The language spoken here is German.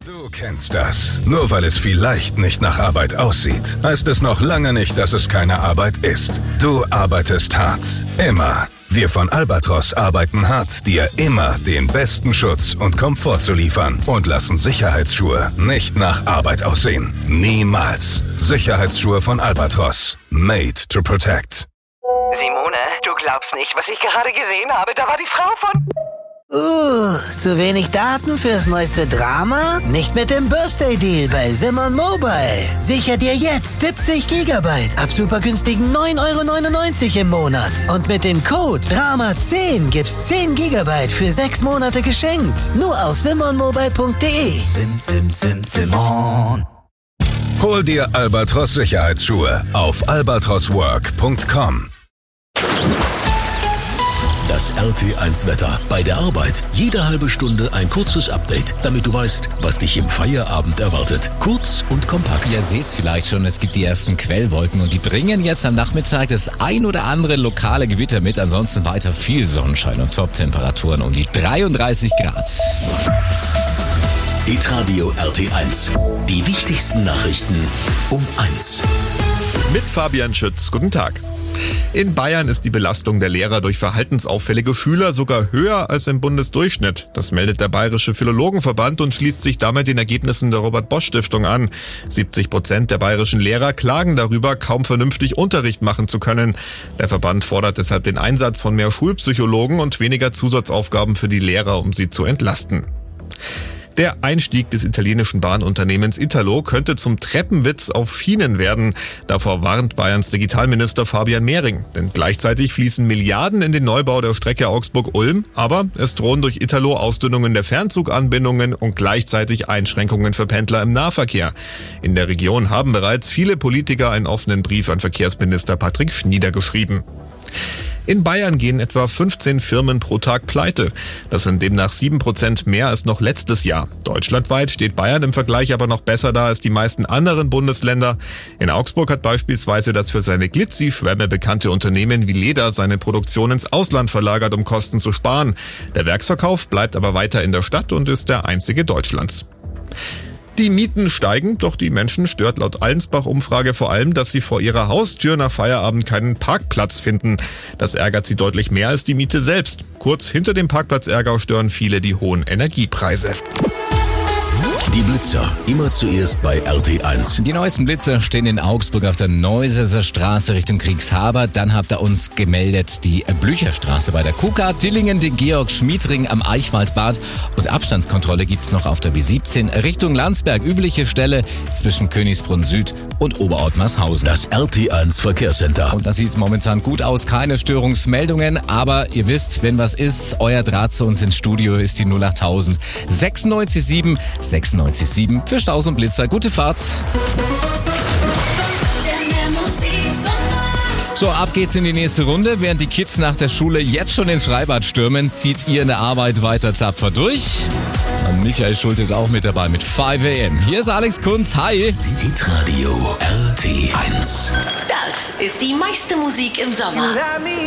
Du kennst das. Nur weil es vielleicht nicht nach Arbeit aussieht, heißt es noch lange nicht, dass es keine Arbeit ist. Du arbeitest hart. Immer. Wir von Albatros arbeiten hart, dir immer den besten Schutz und Komfort zu liefern und lassen Sicherheitsschuhe nicht nach Arbeit aussehen. Niemals. Sicherheitsschuhe von Albatros. Made to protect. Simone, du glaubst nicht, was ich gerade gesehen habe. Da war die Frau von... Zu wenig Daten fürs neueste Drama? Nicht mit dem Birthday-Deal bei Simon Mobile. Sicher dir jetzt 70 Gigabyte ab super günstigen 9,99 € im Monat. Und mit dem Code DRAMA10 gibt's 10 Gigabyte für 6 Monate geschenkt. Nur auf simonmobile.de. Simon. Hol dir Albatros Sicherheitsschuhe auf albatroswork.com. Das RT1-Wetter bei der Arbeit. Jede halbe Stunde ein kurzes Update, damit du weißt, was dich im Feierabend erwartet. Kurz und kompakt. Ihr seht's vielleicht schon, es gibt die ersten Quellwolken und die bringen jetzt am Nachmittag das ein oder andere lokale Gewitter mit. Ansonsten weiter viel Sonnenschein und Top-Temperaturen um die 33 Grad. Hitradio RT1. Die wichtigsten Nachrichten um 1. Mit Fabian Schütz. Guten Tag. In Bayern ist die Belastung der Lehrer durch verhaltensauffällige Schüler sogar höher als im Bundesdurchschnitt. Das meldet der Bayerische Philologenverband und schließt sich damit den Ergebnissen der Robert-Bosch-Stiftung an. 70% der bayerischen Lehrer klagen darüber, kaum vernünftig Unterricht machen zu können. Der Verband fordert deshalb den Einsatz von mehr Schulpsychologen und weniger Zusatzaufgaben für die Lehrer, um sie zu entlasten. Der Einstieg des italienischen Bahnunternehmens Italo könnte zum Treppenwitz auf Schienen werden. Davor warnt Bayerns Digitalminister Fabian Mehring. Denn gleichzeitig fließen Milliarden in den Neubau der Strecke Augsburg-Ulm. Aber es drohen durch Italo Ausdünnungen der Fernzuganbindungen und gleichzeitig Einschränkungen für Pendler im Nahverkehr. In der Region haben bereits viele Politiker einen offenen Brief an Verkehrsminister Patrick Schnieder geschrieben. In Bayern gehen etwa 15 Firmen pro Tag pleite. Das sind demnach 7% mehr als noch letztes Jahr. Deutschlandweit steht Bayern im Vergleich aber noch besser da als die meisten anderen Bundesländer. In Augsburg hat beispielsweise das für seine Glitzy-Schwämme bekannte Unternehmen wie Leda seine Produktion ins Ausland verlagert, um Kosten zu sparen. Der Werksverkauf bleibt aber weiter in der Stadt und ist der einzige Deutschlands. Die Mieten steigen, doch die Menschen stört laut Allensbach-Umfrage vor allem, dass sie vor ihrer Haustür nach Feierabend keinen Parkplatz finden. Das ärgert sie deutlich mehr als die Miete selbst. Kurz hinter dem Parkplatzärger stören viele die hohen Energiepreise. Die Blitzer, immer zuerst bei RT1. Die neuesten Blitzer stehen in Augsburg auf der Neusässer Straße Richtung Kriegshaber. Dann habt ihr uns gemeldet die Blücherstraße bei der KUKA, Dillingen, den Georg-Schmied-Ring am Eichwaldbad. Und Abstandskontrolle gibt's noch auf der B17 Richtung Landsberg. Übliche Stelle zwischen Königsbrunn Süd und Oberottmarshausen. Das RT1 Verkehrscenter. Und da sieht's momentan gut aus, keine Störungsmeldungen. Aber ihr wisst, wenn was ist, euer Draht zu uns ins Studio ist die 08000 96 7 für Staus und Blitzer. Gute Fahrt. So, ab geht's in die nächste Runde. Während die Kids nach der Schule jetzt schon ins Freibad stürmen, zieht ihr in der Arbeit weiter tapfer durch. Und Michael Schulte ist auch mit dabei mit 5 AM. Hier ist Alex Kunz. Hi. Hitradio RT1. Das ist die meiste Musik im Sommer.